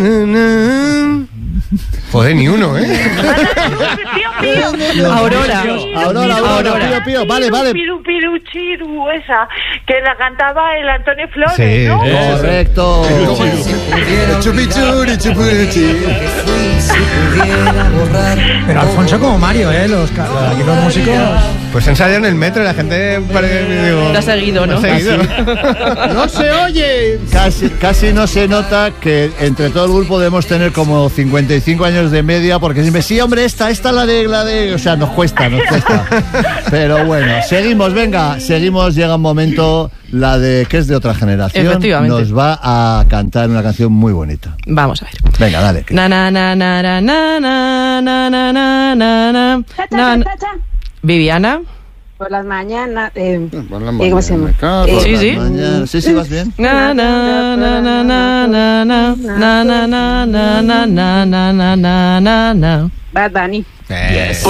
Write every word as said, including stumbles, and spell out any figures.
Joder, ni uno, ¿eh? Pío, pío. Aurora. Aurora, Aurora, Pío, Pío. Vale, vale. Piru, piru, chiru, esa, que la cantaba el Antonio Flores, Sí, ¿no? Correcto. Chupichuri, chupichi. Pero Alfonso como Mario, ¿eh? Los, aquí los músicos... Pues ensaya en el metro y la gente parece, digo, Lo ha seguido, ¿no? lo ha seguido. ¡No se oye! Casi, casi no se nota que entre todo el grupo debemos tener como cincuenta y cinco años de media, porque siempre, sí, hombre, esta, esta la de, la de... O sea, nos cuesta, nos cuesta. Pero bueno, seguimos, venga, seguimos, llega un momento, la de, que es de otra generación, Efectivamente. nos va a cantar una canción muy bonita. Vamos a ver. Venga, dale. Na na na na na na na na na na na na. Cha, cha, cha, cha. Viviana. Por las mañanas. Eh, Por la eh, ¿Cómo se llama? mañana, Eh, por Sí, las sí. mañanas. Sí, sí, vas bien. Na na na na na na na na na na na na na na na na na. Bad Bunny. Eh.